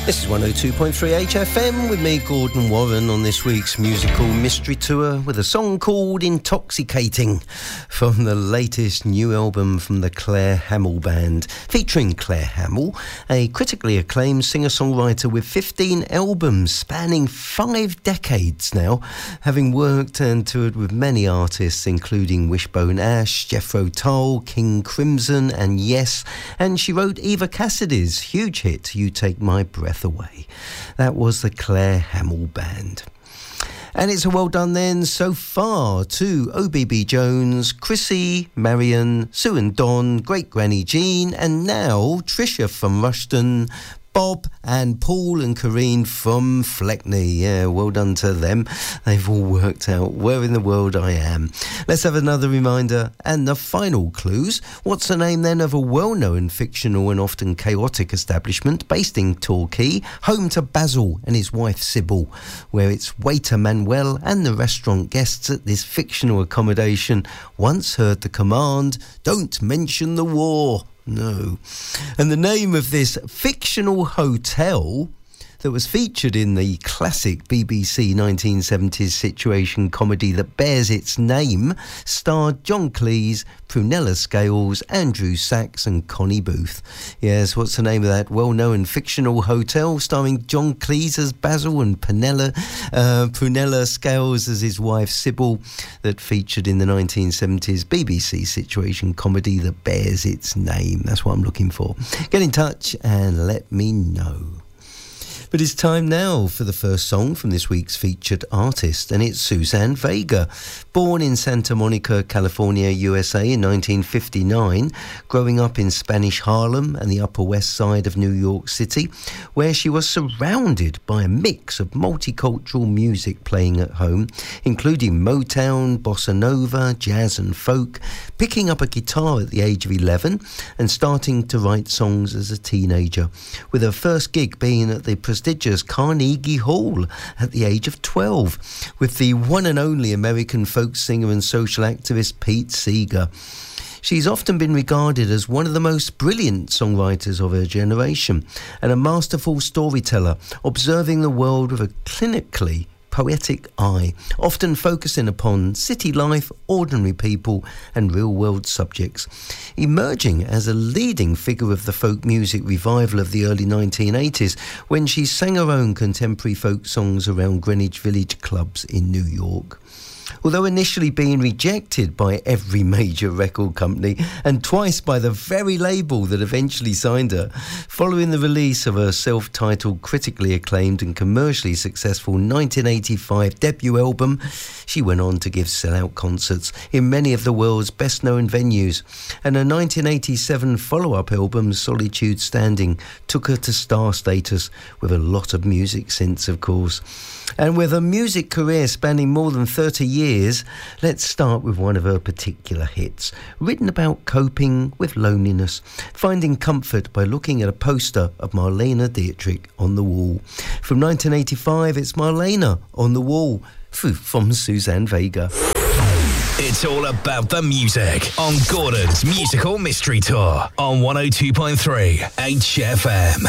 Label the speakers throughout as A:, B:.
A: This is 102.3 HFM with me, Gordon Warren, on this week's musical mystery tour with a song called Intoxicating from the latest new album from the Claire Hamill Band, featuring Claire Hamill, a critically acclaimed singer-songwriter with 15 albums spanning 5 decades now, having worked and toured with many artists including Wishbone Ash, Jethro Tull, King Crimson and Yes, and she wrote Eva Cassidy's huge hit You Take My Breath Away. That was the Claire Hamill Band. And it's a well done then so far to OBB Jones, Chrissy, Marion, Sue and Don, Great Granny Jean, and now Tricia from Rushden, Bob and Paul and Corrine from Fleckney. Yeah, well done to them. They've all worked out where in the world I am. Let's have another reminder and the final clues. What's the name then of a well-known fictional and often chaotic establishment based in Torquay, home to Basil and his wife Sybil, where its waiter Manuel and the restaurant guests at this fictional accommodation once heard the command, "Don't mention the war." No. And the name of this fictional hotel that was featured in the classic BBC 1970s situation comedy that bears its name starred John Cleese, Prunella Scales, Andrew Sachs and Connie Booth. Yes, what's the name of that well-known fictional hotel starring John Cleese as Basil and Prunella Scales as his wife Sybil, that featured in the 1970s BBC situation comedy that bears its name? That's what I'm looking for. Get in touch and let me know. But it's time now for the first song from this week's featured artist, and it's Suzanne Vega. Born in Santa Monica, California, USA in 1959, growing up in Spanish Harlem and the Upper West Side of New York City, where she was surrounded by a mix of multicultural music playing at home, including Motown, Bossa Nova, jazz and folk, picking up a guitar at the age of 11 and starting to write songs as a teenager, with her first gig being at the prestigious Carnegie Hall at the age of 12 with the one and only American folk singer and social activist Pete Seeger. She's often been regarded as one of the most brilliant songwriters of her generation and a masterful storyteller, observing the world with a clinically poetic eye, often focusing upon city life, ordinary people and real-world subjects. Emerging as a leading figure of the folk music revival of the early 1980s, when she sang her own contemporary folk songs around Greenwich Village clubs in New York. Although initially being rejected by every major record company and twice by the very label that eventually signed her, following the release of her self-titled, critically acclaimed and commercially successful 1985 debut album, she went on to give sellout concerts in many of the world's best-known venues, and her 1987 follow-up album, Solitude Standing, took her to star status, with a lot of music since, of course. And with a music career spanning more than 30 years, let's start with one of her particular hits, written about coping with loneliness, finding comfort by looking at a poster of Marlene Dietrich on the wall. From 1985, it's Marlene on the Wall, from Suzanne Vega.
B: It's all about the music on Gordon's Musical Mystery Tour on 102.3 HFM.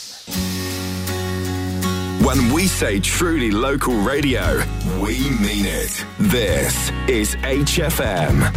C: When we say truly local radio, we mean it. This is HFM.